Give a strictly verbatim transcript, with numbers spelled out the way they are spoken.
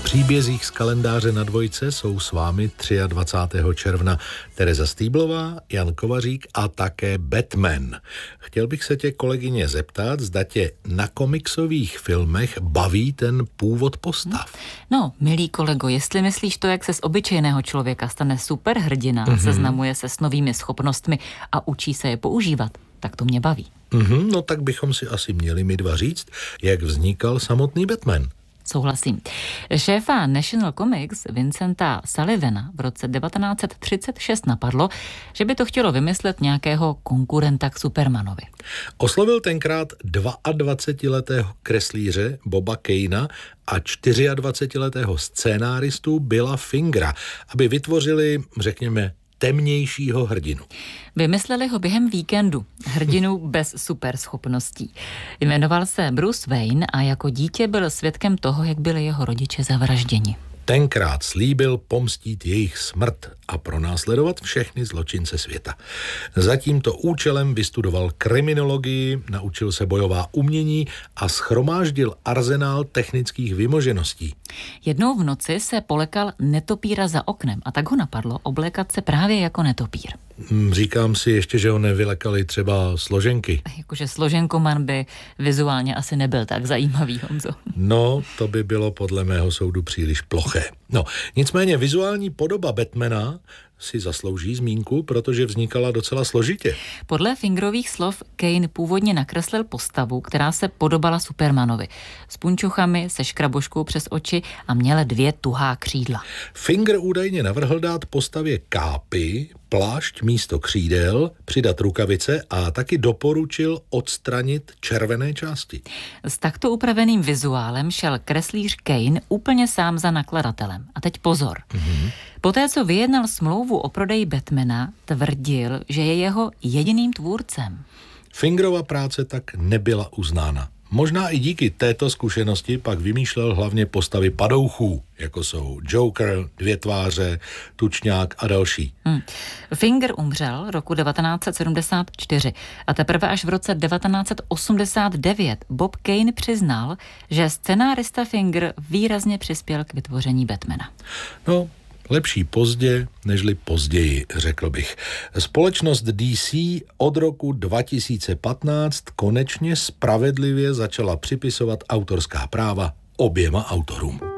příbězích z kalendáře na dvojce jsou s vámi dvacátého třetího června Tereza Stýblová, Jan Kovařík a také Batman. Chtěl bych se tě, kolegyně, zeptat, zda tě na komiksových filmech baví ten původ postav. No, milý kolego, jestli myslíš to, jak se z obyčejného člověka stane superhrdina, mm-hmm. seznamuje se s novými schopnostmi a učí se je používat, tak to mě baví. Mm-hmm, no tak bychom si asi měli my dva říct, jak vznikal samotný Batman. Souhlasím. Šéfa National Comics Vincenta Sullivana v roce devatenáct set třicet šest napadlo, že by to chtělo vymyslet nějakého konkurenta k Supermanovi. Oslovil tenkrát dvaadvacetiletého kreslíře Boba Kanea a dvacetičtyřletého scénáristu Billa Fingera, aby vytvořili, řekněme, temnějšího hrdinu. Vymysleli ho během víkendu, hrdinu bez superschopností. Jmenoval se Bruce Wayne a jako dítě byl svědkem toho, jak byli jeho rodiče zavražděni. Tenkrát slíbil pomstít jejich smrt a pronásledovat všechny zločince světa. Za tímto účelem vystudoval kriminologii, naučil se bojová umění a shromáždil arzenál technických vymožeností. Jednou v noci se polekal netopíra za oknem a tak ho napadlo oblékat se právě jako netopír. Říkám si ještě, že ho nevylekali třeba složenky. Jakože složenkoman by vizuálně asi nebyl tak zajímavý, Honzo. No, to by bylo podle mého soudu příliš ploché. No, nicméně vizuální podoba Batmana si zaslouží zmínku, protože vznikala docela složitě. Podle Fingerových slov Kane původně nakreslil postavu, která se podobala Supermanovi. S punčuchami, se škraboškou přes oči a měla dvě tuhá křídla. Finger údajně navrhl dát postavě kápy, plášť místo křídel, přidat rukavice a taky doporučil odstranit červené části. S takto upraveným vizuálem šel kreslíř Kane úplně sám za nakladatelem. A teď pozor. Mm-hmm. Poté, co vyjednal smlouvu o prodeji Batmana, tvrdil, že je jeho jediným tvůrcem. Fingerova práce tak nebyla uznána. Možná i díky této zkušenosti pak vymýšlel hlavně postavy padouchů, jako jsou Joker, Dvě tváře, Tučňák a další. Hmm. Finger umřel roku devatenáct set sedmdesát čtyři a teprve až v roce devatenáct set osmdesát devět Bob Kane přiznal, že scenárista Finger výrazně přispěl k vytvoření Batmana. No, lepší pozdě, nežli později, řekl bych. Společnost D C od roku dva tisíce patnáct konečně spravedlivě začala připisovat autorská práva oběma autorům.